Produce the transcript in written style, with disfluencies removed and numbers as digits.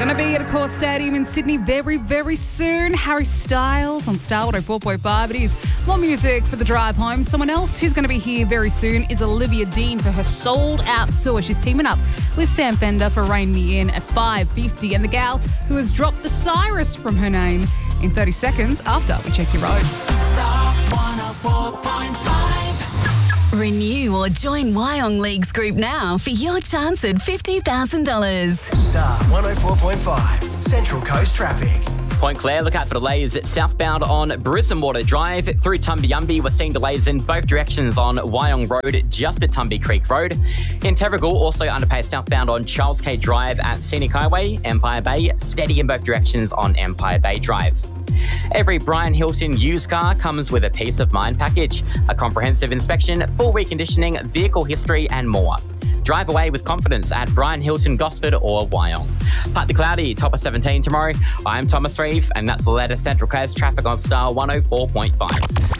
Going to be at Accor Stadium in Sydney very, very soon. Harry Styles on Star 104.5. It is more music for the drive home. Someone else who's going to be here very soon is Olivia Dean for her Sold Out tour. She's teaming up with Sam Fender for Rain Me In at 5:50. And the gal who has dropped the Cyrus from her name in 30 seconds after we check your roads. Star 104.5. Renew or join Wyong Leagues Group now for your chance at $50,000. Star 104.5, Central Coast Traffic. Point Clare, look out for delays southbound on Brisbane Drive through Tumbiumbi. We're seeing delays in both directions on Wyong Road, just at Tumby Creek Road. In Terrigal, also underpass southbound on Charles K Drive at Scenic Highway, Empire Bay, steady in both directions on Empire Bay Drive. Every Brian Hilton used car comes with a peace of mind package, a comprehensive inspection, full reconditioning, vehicle history and more. Drive away with confidence at Brian Hilton, Gosford or Wyong. Partly cloudy, top of 17 tomorrow. I'm Thomas Reeve and that's the latest Central Coast traffic on Star 104.5.